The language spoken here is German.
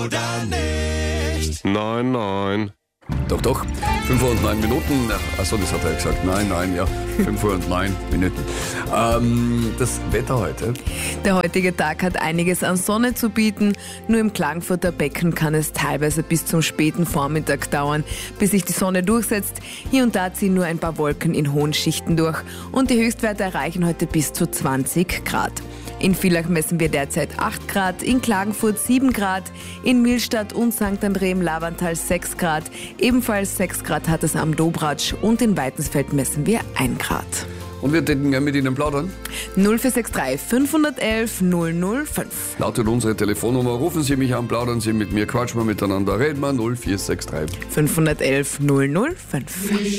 Nein, nein. Doch, doch. 5 Uhr und 9 Minuten. Achso, das hat er gesagt. Nein, ja. 5 Uhr und 9 Minuten. Das Wetter heute. Der heutige Tag hat einiges an Sonne zu bieten. Nur im Klagenfurter Becken kann es teilweise bis zum späten Vormittag dauern, bis sich die Sonne durchsetzt. Hier und da ziehen nur ein paar Wolken in hohen Schichten durch. Und die Höchstwerte erreichen heute bis zu 20 Grad. In Villach messen wir derzeit 8 Grad, in Klagenfurt 7 Grad, in Millstatt und St. André im Lavantal 6 Grad. Ebenfalls 6 Grad hat es am Dobratsch und in Weitensfeld messen wir 1 Grad. Und wir täten gerne mit Ihnen plaudern. 0463 511 005. Lautet unsere Telefonnummer. Rufen Sie mich an, plaudern Sie mit mir, quatschen wir miteinander, reden wir 0463 511 005.